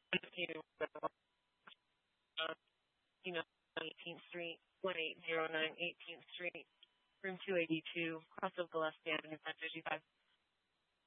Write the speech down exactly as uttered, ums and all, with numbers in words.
eighteenth Street, one eight zero nine eighteenth Street, room two eighty-two, cross of Gillespie Avenue, five fifty-five.